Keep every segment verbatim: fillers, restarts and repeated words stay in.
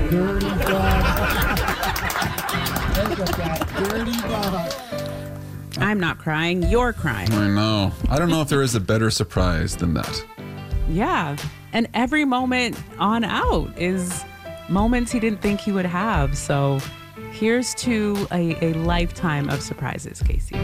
Dirty Bob. Look at that. Dirty Bob. I'm not crying. You're crying. I know. I don't know if there is a better surprise than that. Yeah. And every moment on out is moments he didn't think he would have. So here's to a, a lifetime of surprises, Casey.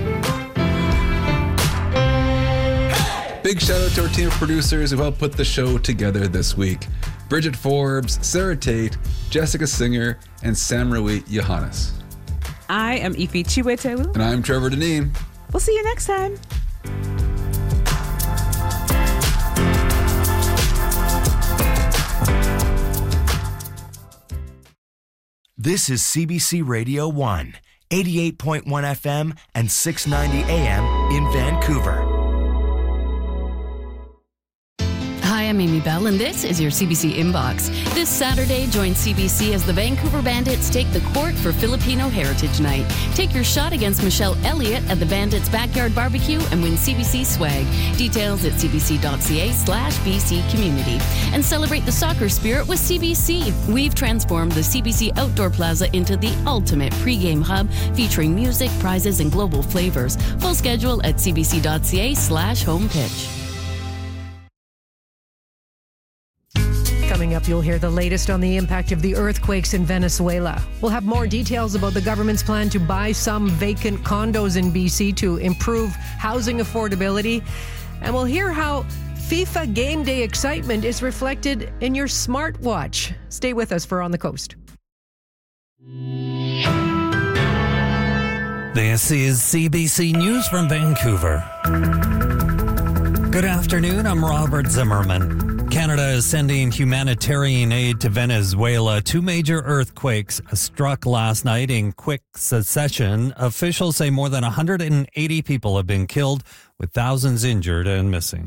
Big shout out to our team of producers who helped put the show together this week. Bridget Forbes, Sarah Tate, Jessica Singer, and Samrawi Johannes. I am Ife Chiwetewu. And I'm Trevor Deneen. We'll see you next time. This is C B C Radio one, eighty-eight point one F M and six ninety A M in Vancouver. Hi, I'm Amy Bell, and this is your C B C Inbox. This Saturday, join C B C as the Vancouver Bandits take the court for Filipino Heritage Night. Take your shot against Michelle Elliott at the Bandits' Backyard Barbecue and win C B C swag. Details at cbc.ca slash BC Community. And celebrate the soccer spirit with C B C. We've transformed the C B C Outdoor Plaza into the ultimate pregame hub, featuring music, prizes, and global flavors. Full schedule at cbc.ca slash homepitch. Coming up, you'll hear the latest on the impact of the earthquakes in Venezuela. We'll have more details about the government's plan to buy some vacant condos in B C to improve housing affordability. And we'll hear how FIFA game day excitement is reflected in your smartwatch. Stay with us for On the Coast. This is C B C News from Vancouver. Good afternoon, I'm Robert Zimmerman. Canada is sending humanitarian aid to Venezuela. Two major earthquakes struck last night in quick succession. Officials say more than one hundred eighty people have been killed, with thousands injured and missing.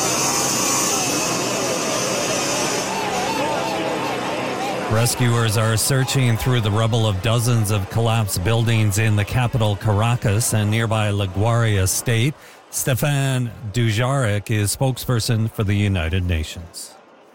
Rescuers are searching through the rubble of dozens of collapsed buildings in the capital Caracas and nearby La Guaira state. Stefan Dujarric is spokesperson for the United Nations.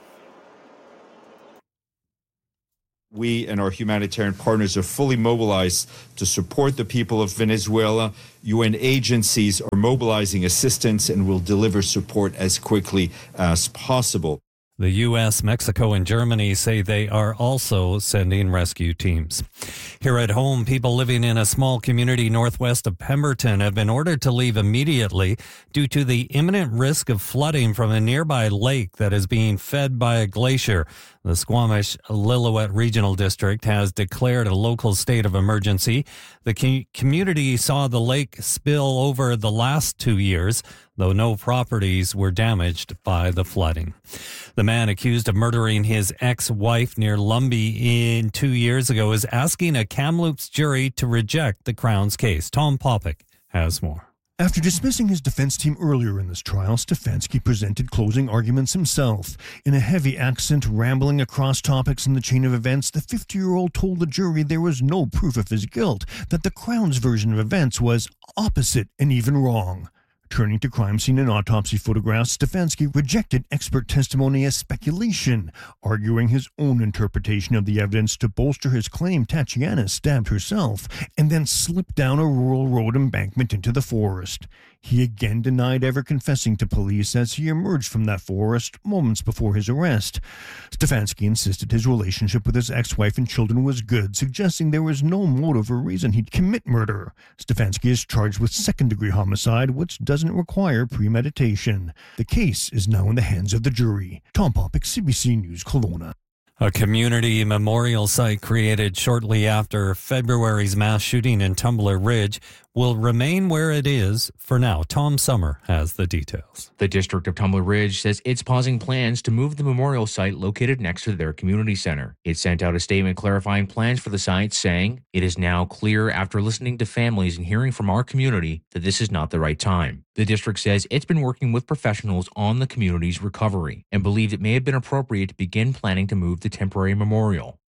We and our humanitarian partners are fully mobilized to support the people of Venezuela. U N agencies are mobilizing assistance and will deliver support as quickly as possible. The U S, Mexico, and Germany say they are also sending rescue teams. Here at home, people living in a small community northwest of Pemberton have been ordered to leave immediately due to the imminent risk of flooding from a nearby lake that is being fed by a glacier. The Squamish Lillooet Regional District has declared a local state of emergency. The com- community saw the lake spill over the last two years, though no properties were damaged by the flooding. The man accused of murdering his ex-wife near Lumbee in two years ago is asking a Kamloops jury to reject the Crown's case. Tom Popick has more. After dismissing his defense team earlier in this trial, Stefanski presented closing arguments himself. In a heavy accent, rambling across topics in the chain of events, the fifty-year-old told the jury there was no proof of his guilt, that the Crown's version of events was opposite and even wrong. Turning to crime scene and autopsy photographs, Stefanski rejected expert testimony as speculation, arguing his own interpretation of the evidence to bolster his claim Tatiana stabbed herself and then slipped down a rural road embankment into the forest. He again denied ever confessing to police as he emerged from that forest moments before his arrest. Stefanski insisted his relationship with his ex-wife and children was good, suggesting there was no motive or reason he'd commit murder. Stefanski is charged with second-degree homicide, which doesn't require premeditation. The case is now in the hands of the jury. Tom Popick, C B C News, Kelowna. A community memorial site created shortly after February's mass shooting in Tumbler Ridge will remain where it is for now. Tom Summer has the details. The District of Tumbler Ridge says it's pausing plans to move the memorial site located next to their community center. It sent out a statement clarifying plans for the site, saying, "It is now clear after listening to families and hearing from our community that this is not the right time." The district says it's been working with professionals on the community's recovery and believed it may have been appropriate to begin planning to move the temporary memorial.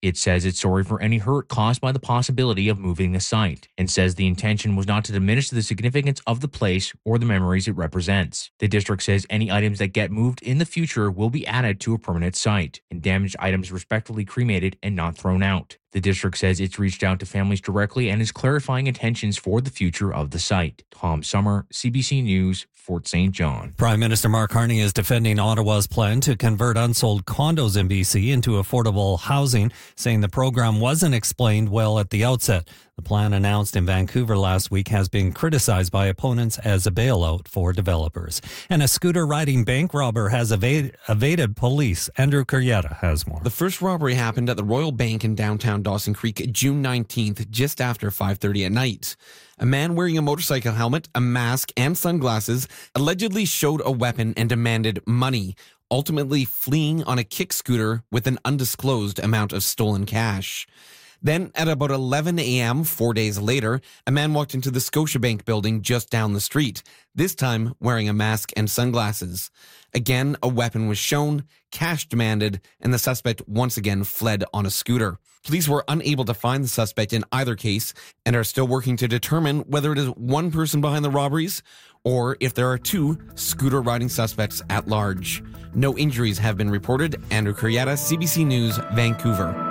It says it's sorry for any hurt caused by the possibility of moving the site and says the intention was not to diminish the significance of the place or the memories it represents. The district says any items that get moved in the future will be added to a permanent site and damaged items respectfully cremated and not thrown out. The district says it's reached out to families directly and is clarifying intentions for the future of the site. Tom Summer, C B C News, Fort Saint John. Prime Minister Mark Carney is defending Ottawa's plan to convert unsold condos in B C into affordable housing, saying the program wasn't explained well at the outset. The plan announced in Vancouver last week has been criticized by opponents as a bailout for developers. And a scooter-riding bank robber has evade, evaded police. Andrew Curietta has more. The first robbery happened at the Royal Bank in downtown Dawson Creek June nineteenth, just after five thirty at night. A man wearing a motorcycle helmet, a mask, and sunglasses allegedly showed a weapon and demanded money, ultimately fleeing on a kick scooter with an undisclosed amount of stolen cash. Then, at about eleven a.m., four days later, a man walked into the Scotiabank building just down the street, this time wearing a mask and sunglasses. Again, a weapon was shown, cash demanded, and the suspect once again fled on a scooter. Police were unable to find the suspect in either case and are still working to determine whether it is one person behind the robberies or if there are two scooter-riding suspects at large. No injuries have been reported. Andrew Curietta, C B C News, Vancouver.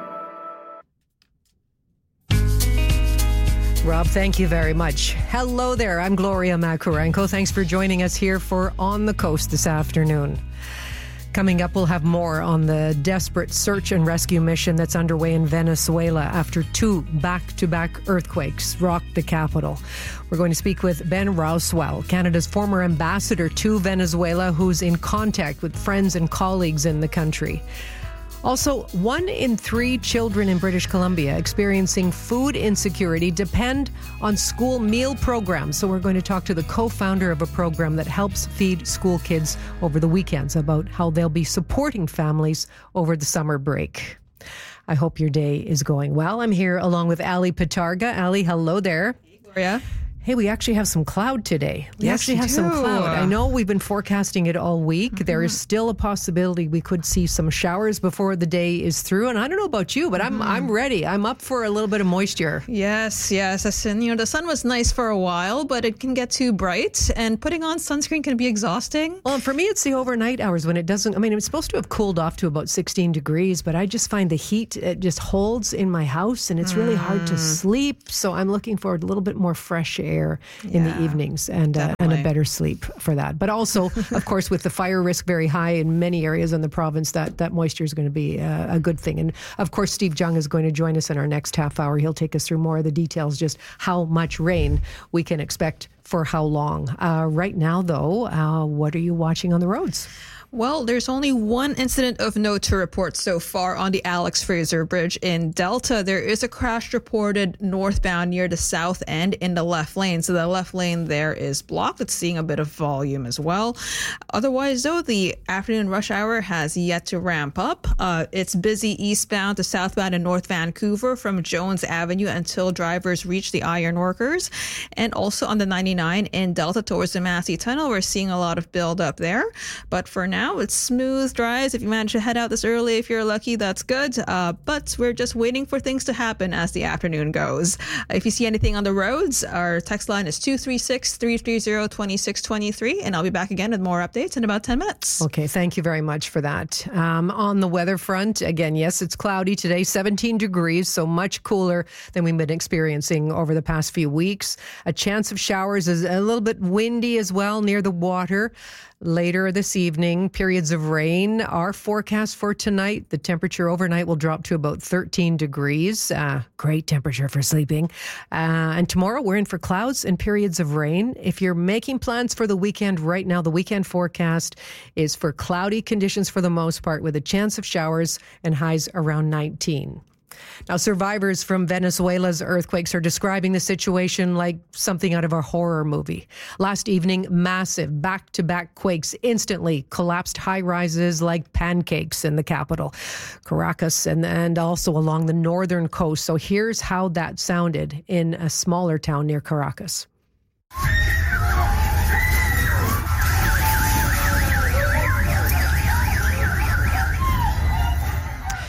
Rob, thank you very much. Hello there. I'm Gloria Makurenko. Thanks for joining us here for On the Coast this afternoon. Coming up, we'll have more on the desperate search and rescue mission that's underway in Venezuela after two back-to-back earthquakes rocked the capital. We're going to speak with Ben Rouswell, Canada's former ambassador to Venezuela, who's in contact with friends and colleagues in the country. Also, one in three children in British Columbia experiencing food insecurity depend on school meal programs. So we're going to talk to the co-founder of a program that helps feed school kids over the weekends about how they'll be supporting families over the summer break. I hope your day is going well. I'm here along with Ali Patarga. Ali, hello there. Hey, Gloria. Hey, we actually have some cloud today. We yes, actually have do. some cloud. I know we've been forecasting it all week. Mm-hmm. There is still a possibility we could see some showers before the day is through. And I don't know about you, but mm-hmm. I'm I'm ready. I'm up for a little bit of moisture. Yes, yes. And, you know, the sun was nice for a while, but it can get too bright. And putting on sunscreen can be exhausting. Well, for me, it's the overnight hours when it doesn't. I mean, it's supposed to have cooled off to about sixteen degrees, but I just find the heat, it just holds in my house and it's really mm. hard to sleep. So I'm looking forward to a little bit more fresh air yeah. in the evenings and uh, and a better sleep for that. But also, of course, with the fire risk very high in many areas in the province, that, that moisture is going to be uh, a good thing. And of course, Steve Jung is going to join us in our next half hour. He'll take us through more of the details, just how much rain we can expect for how long. Uh, right now, though, uh, what are you watching on the roads? Well, there's only one incident of note to report so far on the Alex Fraser Bridge in Delta. There is a crash reported northbound near the south end in the left lane. So the left lane there is blocked. It's seeing a bit of volume as well. Otherwise, though, the afternoon rush hour has yet to ramp up. Uh, it's busy eastbound to southbound in North Vancouver from Jones Avenue until drivers reach the Ironworkers. And also on the ninety-nine in Delta towards the Massey Tunnel, we're seeing a lot of buildup there. But for now, Now it's smooth drives. If you manage to head out this early, if you're lucky, that's good. Uh, but we're just waiting for things to happen as the afternoon goes. If you see anything on the roads, our text line is two three six, three three zero, two six two three, and I'll be back again with more updates in about ten minutes. Okay, thank you very much for that. Um, on the weather front, again, yes, it's cloudy today, seventeen degrees, so much cooler than we've been experiencing over the past few weeks. A chance of showers is a little bit windy as well near the water. Later this evening, periods of rain are forecast for tonight. The temperature overnight will drop to about thirteen degrees. Uh, great temperature for sleeping. Uh, and tomorrow we're in for clouds and periods of rain. If you're making plans for the weekend right now, the weekend forecast is for cloudy conditions for the most part with a chance of showers and highs around nineteen. Now, survivors from Venezuela's earthquakes are describing the situation like something out of a horror movie. Last evening, massive back-to-back quakes instantly collapsed high-rises like pancakes in the capital, Caracas, and, and also along the northern coast. So here's how that sounded in a smaller town near Caracas.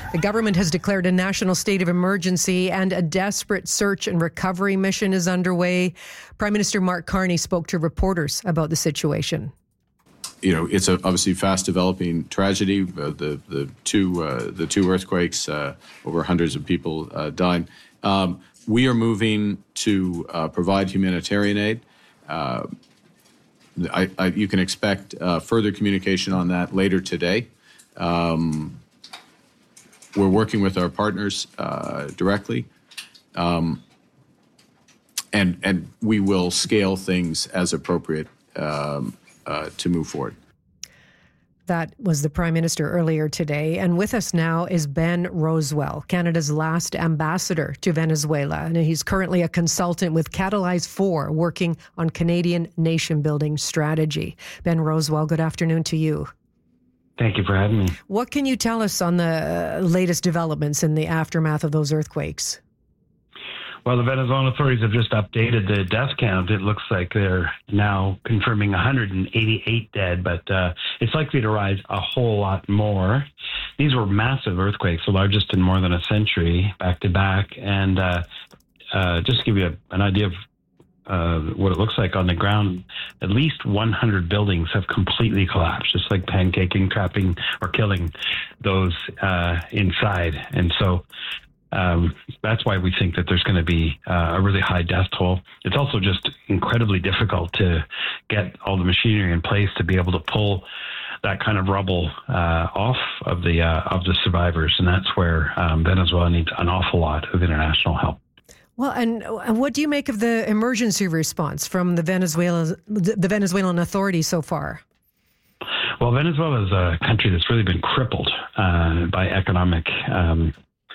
The government has declared a national state of emergency and a desperate search and recovery mission is underway. Prime Minister Mark Carney spoke to reporters about the situation. You know, it's a obviously fast-developing tragedy. Uh, the the two uh, the two earthquakes, uh, over hundreds of people uh, died. Um, we are moving to uh, provide humanitarian aid. Uh, I, I, you can expect uh, further communication on that later today. Um, we're working with our partners uh, directly, um, and and we will scale things as appropriate um, uh, to move forward. That was the Prime Minister earlier today. And with us now is Ben Rosewell, Canada's last ambassador to Venezuela. And he's currently a consultant with Catalyze four, working on Canadian nation-building strategy. Ben Rosewell, good afternoon to you. Thank you for having me. What can you tell us on the latest developments in the aftermath of those earthquakes? Well, the Venezuelan authorities have just updated the death count. It looks like they're now confirming one hundred eighty-eight dead, but uh, it's likely to rise a whole lot more. These were massive earthquakes, the largest in more than a century, back to back. And uh, uh, just to give you a, an idea of uh, what it looks like on the ground, at least one hundred buildings have completely collapsed, just like pancaking, trapping, or killing those uh, inside. And so Um, that's why we think that there's going to be uh, a really high death toll. It's also just incredibly difficult to get all the machinery in place to be able to pull that kind of rubble uh, off of the uh, of the survivors, and that's where um, Venezuela needs an awful lot of international help. Well, and, and what do you make of the emergency response from the Venezuela the Venezuelan authorities so far? Well, Venezuela is a country that's really been crippled uh, by economic Um,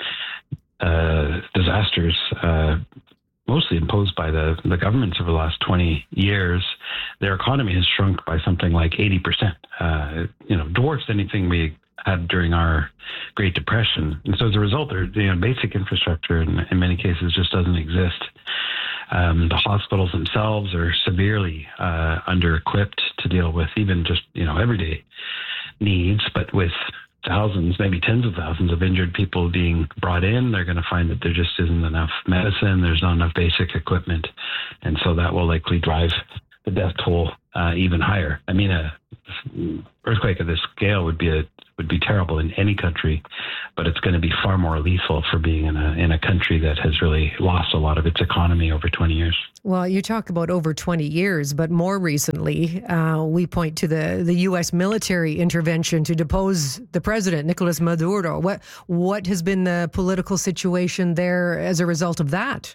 Uh, disasters, uh, mostly imposed by the, the governments over the last twenty years. Their economy has shrunk by something like eighty percent, uh, you know, dwarfs anything we had during our Great Depression. And so as a result, their you know, basic infrastructure in, in many cases just doesn't exist. Um, the hospitals themselves are severely uh, under-equipped to deal with even just, you know, everyday needs, but with thousands, maybe tens of thousands of injured people being brought in, they're going to find that there just isn't enough medicine, there's not enough basic equipment, and so that will likely drive the death toll uh, even higher. I mean, a earthquake of this scale would be a would be terrible in any country, but it's going to be far more lethal for being in a in a country that has really lost a lot of its economy over twenty years. Well, you talk about over twenty years, but more recently, uh, we point to the, the U S military intervention to depose the president, Nicolas Maduro. What what has been the political situation there as a result of that?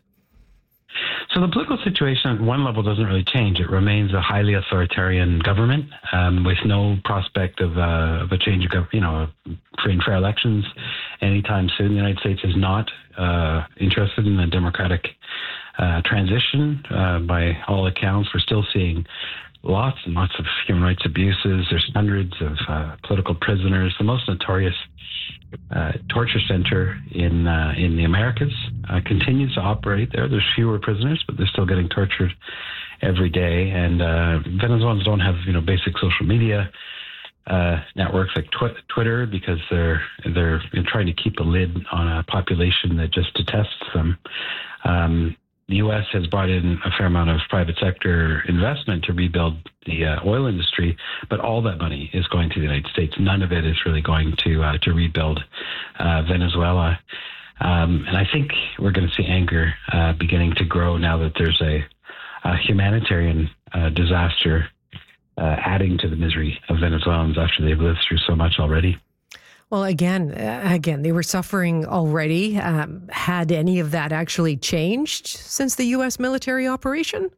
So the political situation at one level doesn't really change. It remains a highly authoritarian government um, with no prospect of, uh, of a change of, gov- you know, free and fair elections anytime soon. The United States is not uh, interested in a democratic uh, transition. Uh, by all accounts, we're still seeing lots and lots of human rights abuses. There's hundreds of uh, political prisoners. The most notorious uh, torture center in uh, in the Americas uh, continues to operate there. There's fewer prisoners, but they're still getting tortured every day. And uh, Venezuelans don't have you know basic social media uh, networks like tw- Twitter because they're they're trying to keep a lid on a population that just detests them. Um, The U S has brought in a fair amount of private sector investment to rebuild the uh, oil industry, but all that money is going to the United States. None of it is really going to uh, to rebuild uh, Venezuela. Um, and I think we're going to see anger uh, beginning to grow now that there's a, a humanitarian uh, disaster uh, adding to the misery of Venezuelans after they've lived through so much already. Well, again, uh, again, they were suffering already. Um, had any of that actually changed since the U S military operation?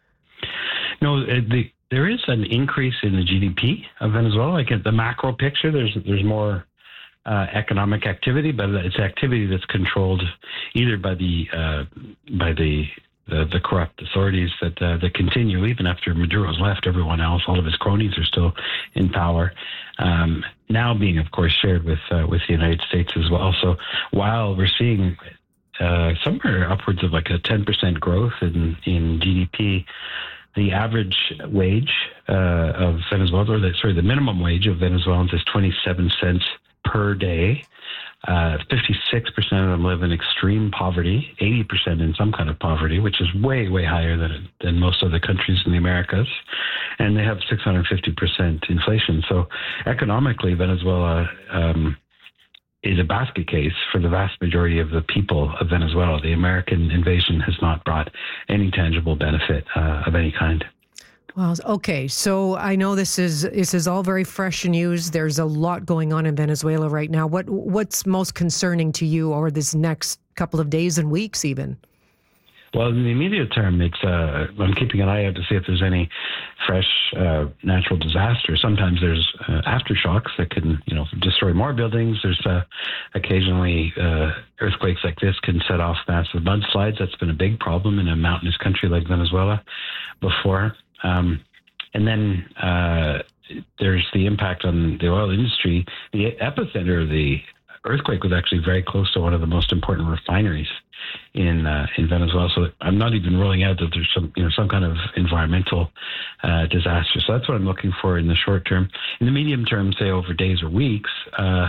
No, uh, the, there is an increase in the G D P of Venezuela. Like at the macro picture, there's there's more uh, economic activity, but it's activity that's controlled either by the uh, by the the, the corrupt authorities that uh, that continue even after Maduro's left. Everyone else, all of his cronies, are still in power. Um, now being, of course, shared with uh, with the United States as well. So while we're seeing uh, somewhere upwards of like a ten percent growth in in G D P, the average wage uh, of Venezuela, or the, sorry, the minimum wage of Venezuelans is twenty-seven cents per day. Uh, fifty-six percent of them live in extreme poverty, eighty percent in some kind of poverty, which is way, way higher than than most other countries in the Americas. And they have six hundred fifty percent inflation. So economically, Venezuela um, is a basket case for the vast majority of the people of Venezuela. The American invasion has not brought any tangible benefit uh, of any kind. Well, okay. So I know this is this is all very fresh news. There's a lot going on in Venezuela right now. What what's most concerning to you over this next couple of days and weeks, even? Well, in the immediate term, it's uh, I'm keeping an eye out to see if there's any fresh uh, natural disaster. Sometimes there's uh, aftershocks that can, you know, destroy more buildings. There's uh, occasionally uh, earthquakes like this can set off massive mudslides. That's been a big problem in a mountainous country like Venezuela before. Um, and then uh, there's the impact on the oil industry. The epicenter of the earthquake was actually very close to one of the most important refineries in uh, in Venezuela. So I'm not even ruling out that there's some you know some kind of environmental uh, disaster. So that's what I'm looking for in the short term. In the medium term, say over days or weeks, uh,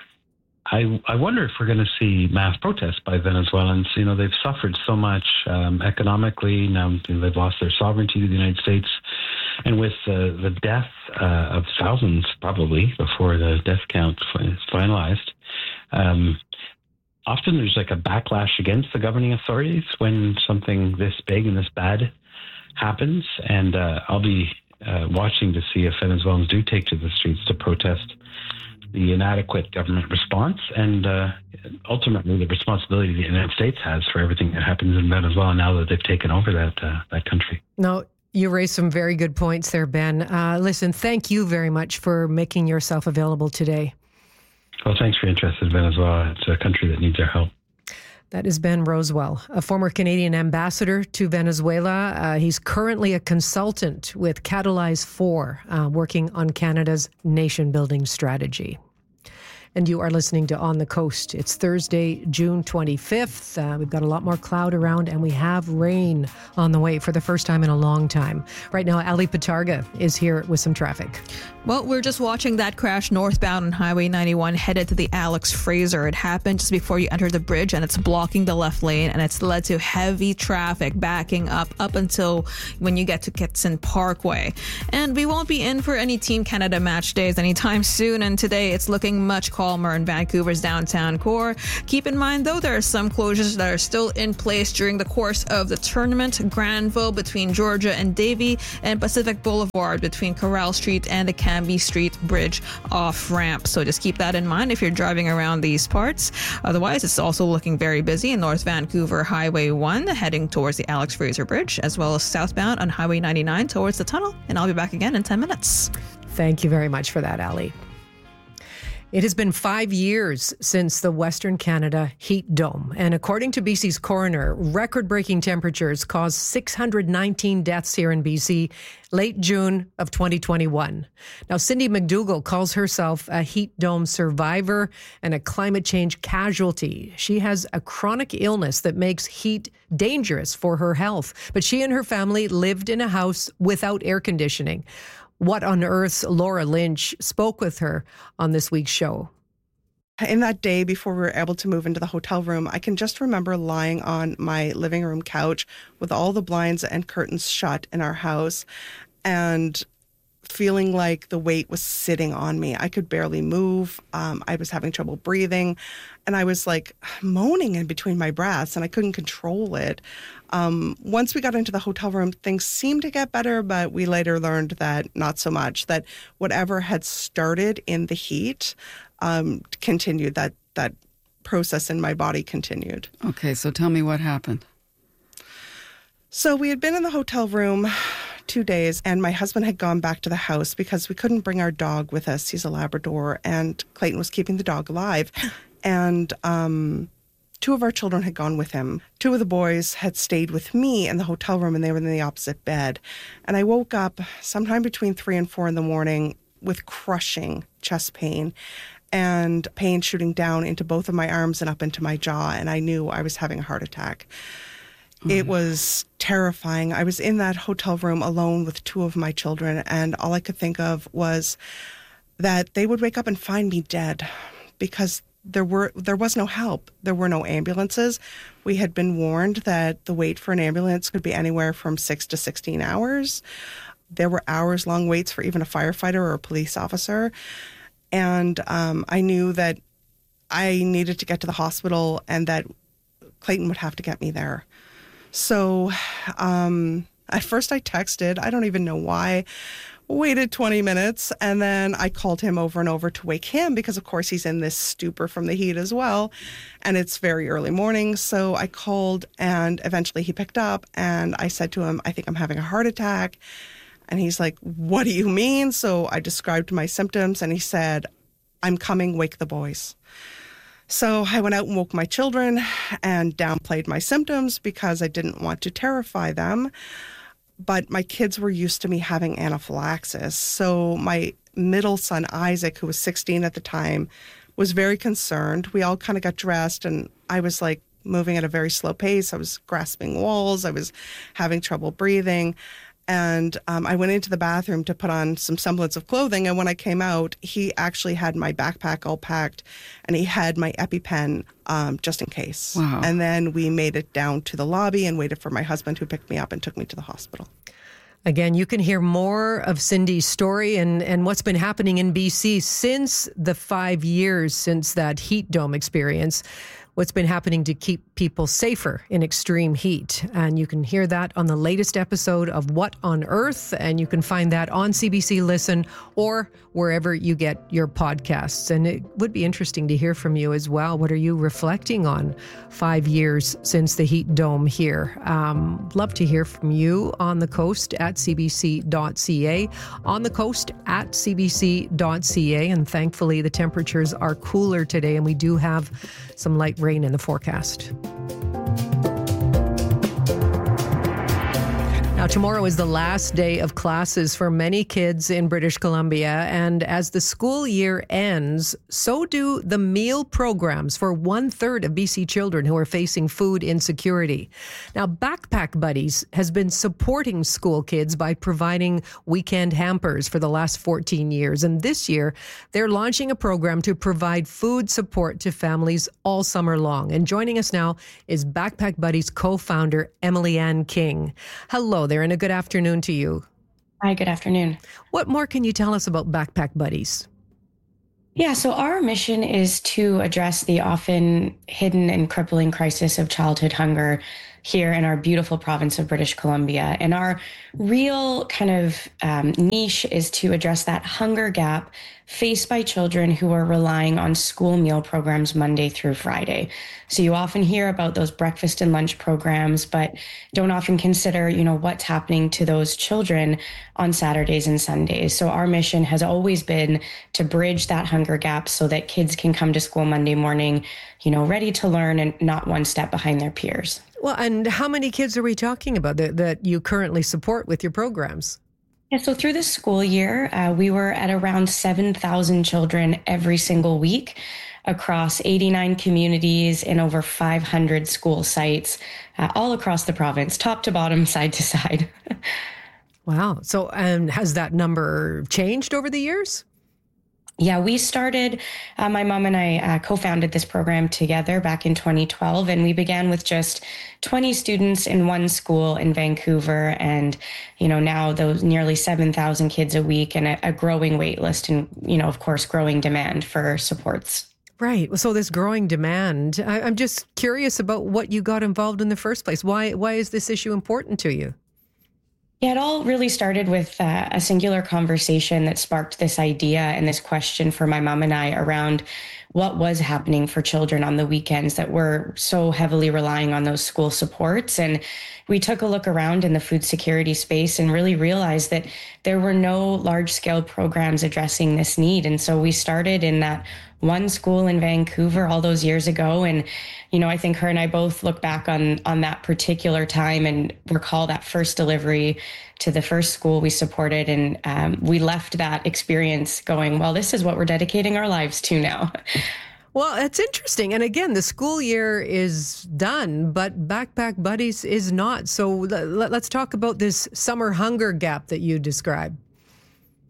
I I wonder if we're going to see mass protests by Venezuelans. You know, they've suffered so much um, economically. Now they've lost their sovereignty to the United States. And with uh, the death uh, of thousands, probably, before the death count is finalized, um, often there's like a backlash against the governing authorities when something this big and this bad happens. And uh, I'll be uh, watching to see if Venezuelans do take to the streets to protest the inadequate government response and uh, ultimately the responsibility the United States has for everything that happens in Venezuela now that they've taken over that uh, that country. No. You raised some very good points there, Ben. Uh, listen, thank you very much for making yourself available today. Well, thanks for your interest in Venezuela. It's a country that needs our help. That is Ben Rosewell, a former Canadian ambassador to Venezuela. Uh, he's currently a consultant with Catalyze four, uh, working on Canada's nation-building strategy. And you are listening to On the Coast. It's Thursday, June twenty-fifth. Uh, we've got a lot more cloud around, and we have rain on the way for the first time in a long time. Right now, Ali Patarga is here with some traffic. Well, we're just watching that crash northbound on Highway ninety-one headed to the Alex Fraser. It happened just before you enter the bridge, and it's blocking the left lane, and it's led to heavy traffic backing up up until when you get to Kitson Parkway. And we won't be in for any Team Canada match days anytime soon, and today it's looking much calmer in Vancouver's downtown core. Keep in mind, though, there are some closures that are still in place during the course of the tournament. Granville between Georgia and Davie, and Pacific Boulevard between Corral Street and the Cambie Street Bridge off-ramp. So just keep that in mind if you're driving around these parts. Otherwise, it's also looking very busy in North Vancouver Highway one, heading towards the Alex Fraser Bridge, as well as southbound on Highway ninety-nine towards the tunnel. And I'll be back again in ten minutes. Thank you very much for that, Ali. It has been five years since the Western Canada heat dome, and according to B C's coroner, record-breaking temperatures caused six hundred nineteen deaths here in B C late June of twenty twenty-one. Now, Cindy McDougall calls herself a heat dome survivor and a climate change casualty. She has a chronic illness that makes heat dangerous for her health, but she and her family lived in a house without air conditioning. What on Earth's Laura Lynch spoke with her on this week's show. In that day before we were able to move into the hotel room, I can just remember lying on my living room couch with all the blinds and curtains shut in our house and feeling like the weight was sitting on me. I could barely move. Um, I was having trouble breathing, and I was like moaning in between my breaths, and I couldn't control it. Um, once we got into the hotel room, things seemed to get better, but we later learned that not so much, that whatever had started in the heat um, continued, that, that process in my body continued. Okay, so tell me what happened. So we had been in the hotel room two days, and my husband had gone back to the house because we couldn't bring our dog with us. He's a Labrador, and Clayton was keeping the dog alive. And um, two of our children had gone with him. Two of the boys had stayed with me in the hotel room, and they were in the opposite bed. And I woke up sometime between three and four in the morning with crushing chest pain and pain shooting down into both of my arms and up into my jaw, and I knew I was having a heart attack. It was terrifying. I was in that hotel room alone with two of my children, and all I could think of was that they would wake up and find me dead because there were there was no help. There were no ambulances. We had been warned that the wait for an ambulance could be anywhere from six to sixteen hours. There were hours-long waits for even a firefighter or a police officer. And um, I knew that I needed to get to the hospital and that Clayton would have to get me there. So um, at first I texted. I don't even know why. Waited twenty minutes, and then I called him over and over to wake him because, of course, he's in this stupor from the heat as well, and it's very early morning. So I called, and eventually he picked up, and I said to him, I think I'm having a heart attack. And he's like, what do you mean? So I described my symptoms, and he said, I'm coming, wake the boys. So I went out and woke my children and downplayed my symptoms because I didn't want to terrify them. But my kids were used to me having anaphylaxis. So my middle son, Isaac, who was sixteen at the time, was very concerned. We all kind of got dressed, and I was like moving at a very slow pace. I was grasping walls. I was having trouble breathing. And um, I went into the bathroom to put on some semblance of clothing. And when I came out, he actually had my backpack all packed, and he had my EpiPen um, just in case. Wow. And then we made it down to the lobby and waited for my husband, who picked me up and took me to the hospital. Again, you can hear more of Cindy's story and, and what's been happening in B C since the five years since that heat dome experience. What's been happening to keep people safer in extreme heat. And you can hear that on the latest episode of What on Earth, and you can find that on C B C Listen or wherever you get your podcasts. And it would be interesting to hear from you as well. What are you reflecting on five years since the heat dome here? Um, love to hear from you on the coast at c b c dot c a, on the coast at c b c dot c a. And thankfully, the temperatures are cooler today, and we do have some light rain in the forecast. Now, tomorrow is the last day of classes for many kids in British Columbia, and as the school year ends, so do the meal programs for one-third of B C children who are facing food insecurity. Now, Backpack Buddies has been supporting school kids by providing weekend hampers for the last fourteen years, and this year, they're launching a program to provide food support to families all summer long. And joining us now is Backpack Buddies co-founder Emily Ann King. Hello there, and a good afternoon to you. Hi, good afternoon. What more can you tell us about Backpack Buddies? Yeah, so our mission is to address the often hidden and crippling crisis of childhood hunger here in our beautiful province of British Columbia. And our real kind of um, niche is to address that hunger gap faced by children who are relying on school meal programs Monday through Friday. So you often hear about those breakfast and lunch programs, but don't often consider, you know, what's happening to those children on Saturdays and Sundays. So our mission has always been to bridge that hunger gap so that kids can come to school Monday morning, you know, ready to learn and not one step behind their peers. Well, and how many kids are we talking about that, that you currently support with your programs? Yeah, so through the school year, uh, we were at around seven thousand children every single week across eighty-nine communities in over five hundred school sites, uh, all across the province, top to bottom, side to side. Wow. So, and has that number changed over the years? Yeah, we started, uh, my mom and I uh, co-founded this program together back in twenty twelve, and we began with just twenty students in one school in Vancouver, and, you know, now those nearly seven thousand kids a week and a, a growing wait list and, you know, of course, growing demand for supports. Right. So this growing demand, I, I'm just curious about what you got involved in the first place. Why, why is this issue important to you? Yeah, it all really started with uh, a singular conversation that sparked this idea and this question for my mom and I around what was happening for children on the weekends that were so heavily relying on those school supports. And we took a look around in the food security space and really realized that there were no large-scale programs addressing this need. And so we started in that one school in Vancouver all those years ago. And, you know, I think her and I both look back on, on that particular time and recall that first delivery to the first school we supported. And um, we left that experience going, well, this is what we're dedicating our lives to now. Well, it's interesting. And again, the school year is done, but Backpack Buddies is not. So let's talk about this summer hunger gap that you described.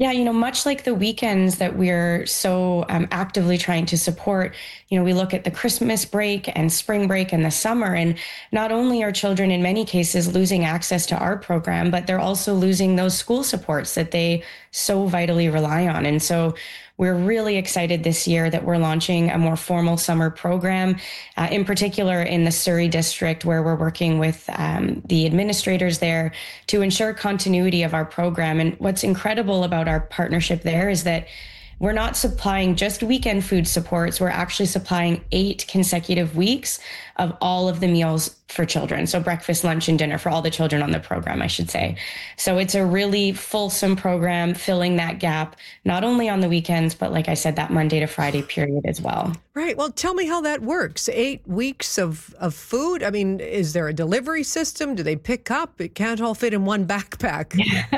Yeah, you know, much like the weekends that we're so um, actively trying to support, you know, we look at the Christmas break and spring break and the summer, and not only are children in many cases losing access to our program, but they're also losing those school supports that they so vitally rely on. And so we're really excited this year that we're launching a more formal summer program, uh, in particular in the Surrey district, where we're working with um, the administrators there to ensure continuity of our program. And what's incredible about our partnership there is that we're not supplying just weekend food supports. We're actually supplying eight consecutive weeks of all of the meals for children. So breakfast, lunch, and dinner for all the children on the program, I should say. So it's a really fulsome program filling that gap, not only on the weekends, but like I said, that Monday to Friday period as well. Right. Well, tell me how that works. Eight weeks of, of food. I mean, is there a delivery system? Do they pick up? It can't all fit in one backpack.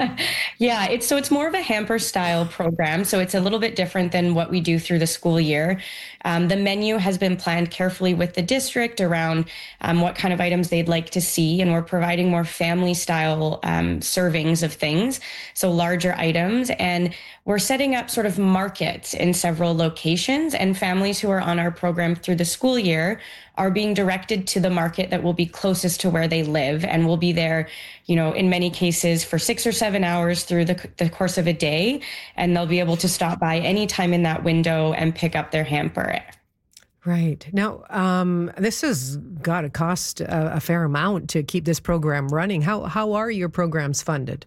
Yeah, it's so it's more of a hamper style program. So it's a little bit different than what we do through the school year. Um, the menu has been planned carefully with the district around um, what kind of items they'd like to see. And we're providing more family style um, servings of things, so larger items. And we're setting up sort of markets in several locations, and families who are on our program through the school year are being directed to the market that will be closest to where they live, and will be there, you know, in many cases for six or seven hours through the, the course of a day. And they'll be able to stop by any time in that window and pick up their hamper. Right. Now, um, this has got to cost a, a fair amount to keep this program running. How how are your programs funded?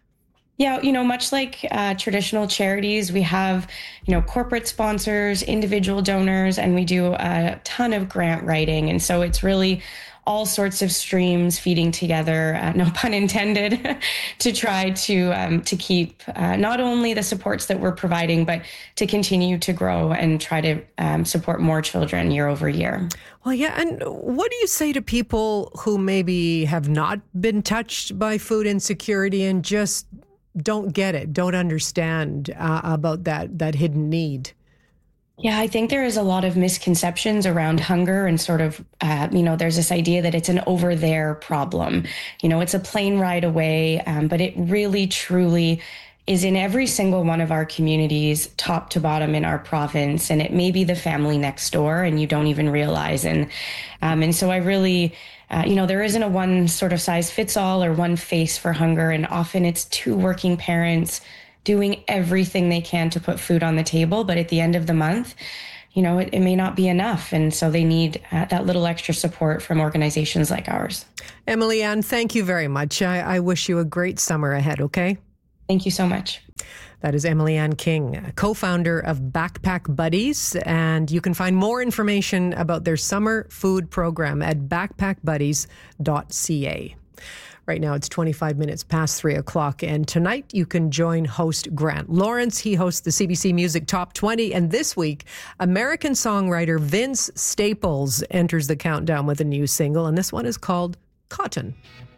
Yeah, you know, much like uh, traditional charities, we have, you know, corporate sponsors, individual donors, and we do a ton of grant writing. And so it's really all sorts of streams feeding together, uh, no pun intended, to try to um, to keep uh, not only the supports that we're providing, but to continue to grow and try to um, support more children year over year. Well, yeah. And what do you say to people who maybe have not been touched by food insecurity and just don't get it, don't understand uh, about that that hidden need? Yeah, I think there is a lot of misconceptions around hunger, and sort of, uh, you know, there's this idea that it's an over there problem. You know, it's a plane ride away, um, but it really, truly is in every single one of our communities, top to bottom in our province. And it may be the family next door and you don't even realize. And, um, and so I really, uh, you know, there isn't a one sort of size fits all or one face for hunger. And often it's two working parents doing everything they can to put food on the table. But at the end of the month, you know, it, it may not be enough. And so they need uh, that little extra support from organizations like ours. Emily Ann, thank you very much. I, I wish you a great summer ahead, okay? Thank you so much. That is Emily Ann King, co-founder of Backpack Buddies. And you can find more information about their summer food program at backpack buddies dot c a. Right now, it's twenty-five minutes past three o'clock. And tonight, you can join host Grant Lawrence. He hosts the C B C Music Top twenty. And this week, American songwriter Vince Staples enters the countdown with a new single. And this one is called Cotton.